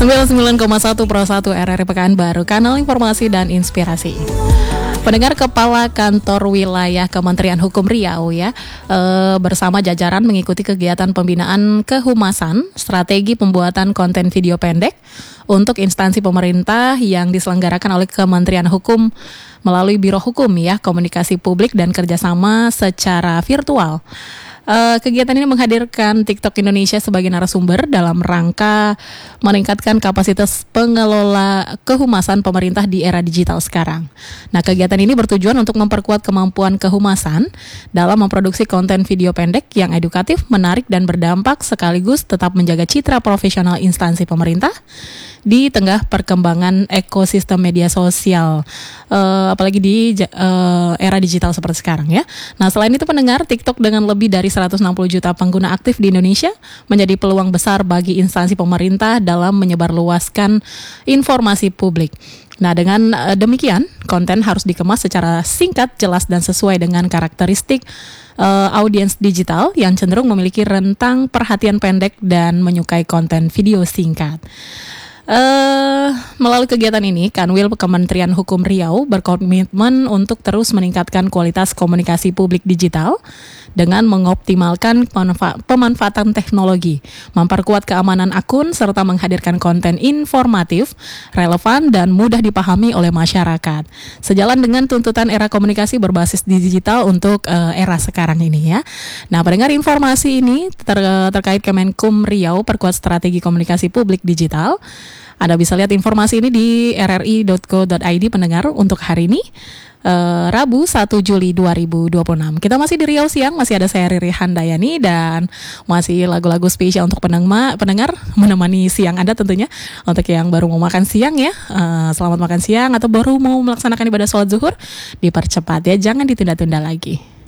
99,1 Pro 1 RRI Pekanbaru, kanal informasi dan inspirasi. Pendengar, Kepala Kantor Wilayah Kementerian Hukum Riau bersama jajaran mengikuti kegiatan pembinaan kehumasan strategi pembuatan konten video pendek untuk instansi pemerintah yang diselenggarakan oleh Kementerian Hukum melalui Biro Hukum Komunikasi Publik dan Kerjasama secara virtual. Kegiatan ini menghadirkan TikTok Indonesia sebagai narasumber dalam rangka meningkatkan kapasitas pengelola kehumasan pemerintah di era digital sekarang. Nah, kegiatan ini bertujuan untuk memperkuat kemampuan kehumasan dalam memproduksi konten video pendek yang edukatif, menarik, dan berdampak sekaligus tetap menjaga citra profesional instansi pemerintah di tengah perkembangan ekosistem media sosial, apalagi di era digital seperti sekarang ya. Nah, selain itu pendengar, TikTok dengan lebih dari 160 juta pengguna aktif di Indonesia menjadi peluang besar bagi instansi pemerintah dalam menyebarluaskan informasi publik. Nah, dengan demikian, konten harus dikemas secara singkat, jelas, dan sesuai dengan karakteristik audiens digital yang cenderung memiliki rentang perhatian pendek dan menyukai konten video singkat. Melalui kegiatan ini, Kanwil Kementerian Hukum Riau berkomitmen untuk terus meningkatkan kualitas komunikasi publik digital dengan mengoptimalkan pemanfaatan teknologi, memperkuat keamanan akun, serta menghadirkan konten informatif, relevan, dan mudah dipahami oleh masyarakat. Sejalan dengan tuntutan era komunikasi berbasis digital untuk era sekarang ini ya. Nah, pendengar, informasi ini terkait Kemenkum Riau perkuat strategi komunikasi publik digital. Anda bisa lihat informasi ini di rri.co.id pendengar untuk hari ini, Rabu 1 Juli 2026. Kita masih di Riau Siang, masih ada saya Riri Handayani dan masih lagu-lagu spesial untuk pendengar menemani siang Anda tentunya. Untuk yang baru mau makan siang ya, selamat makan siang, atau baru mau melaksanakan ibadah sholat zuhur, dipercepat ya, jangan ditunda-tunda lagi.